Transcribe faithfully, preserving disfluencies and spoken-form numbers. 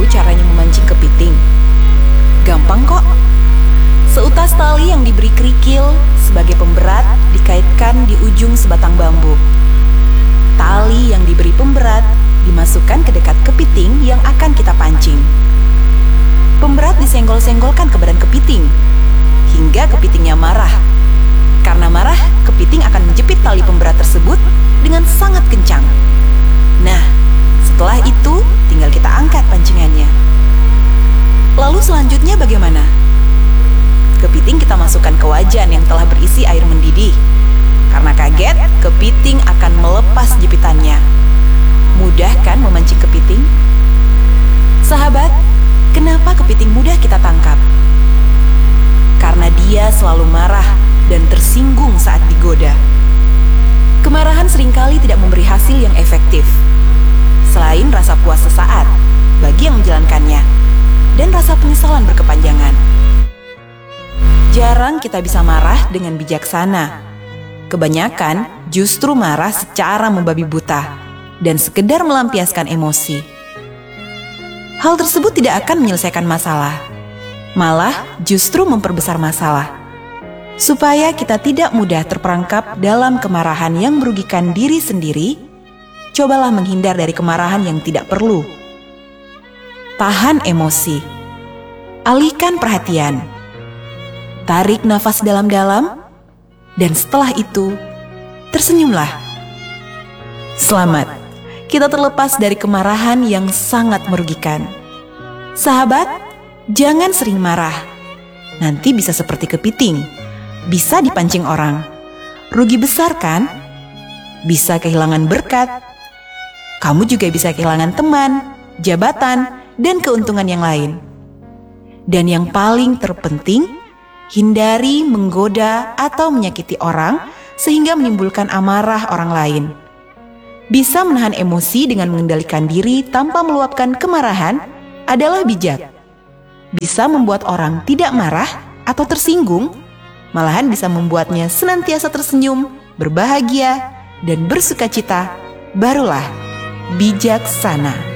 caranya memancing kepiting? Gampang kok. Seutas tali yang diberi kerikil sebagai pemberat dikaitkan di ujung sebatang bambu. Tali yang diberi pemberat dimasukkan ke dekat kepiting yang akan kita pancing. Pemberat disenggol-senggolkan ke badan kepiting hingga kepitingnya marah. Karena marah, kepiting akan menjepit tali pemberat tersebut dengan sangat kencang. Nah, setelah itu tinggal kita angkat pancingannya. Lalu selanjutnya bagaimana? Kepiting kita masukkan ke wajan yang telah berisi air mendidih. Karena kaget, kepiting akan melepas jepitannya. Mudah kan memancing kepiting? Sahabat, kenapa kepiting mudah kita tangkap? Karena dia selalu marah dan tersinggung saat digoda. Kemarahan seringkali tidak memberi hasil yang efektif, selain rasa puas sesaat bagi yang menjalankannya dan rasa penyesalan berkepanjangan. Jarang kita bisa marah dengan bijaksana. Kebanyakan justru marah secara membabi buta dan sekedar melampiaskan emosi. Hal tersebut tidak akan menyelesaikan masalah, malah justru memperbesar masalah. Supaya kita tidak mudah terperangkap dalam kemarahan yang merugikan diri sendiri, cobalah menghindar dari kemarahan yang tidak perlu. Tahan emosi. Alihkan perhatian. Tarik nafas dalam-dalam, dan setelah itu, tersenyumlah. Selamat, kita terlepas dari kemarahan yang sangat merugikan. Sahabat, jangan sering marah. Nanti bisa seperti kepiting. Bisa dipancing orang. Rugi besar kan? Bisa kehilangan berkat. Kamu juga bisa kehilangan teman, jabatan, dan keuntungan yang lain. Dan yang paling terpenting, hindari menggoda atau menyakiti orang sehingga menimbulkan amarah orang lain. Bisa menahan emosi dengan mengendalikan diri tanpa meluapkan kemarahan adalah bijak. Bisa membuat orang tidak marah atau tersinggung, malahan bisa membuatnya senantiasa tersenyum, berbahagia, dan bersukacita, barulah bijaksana.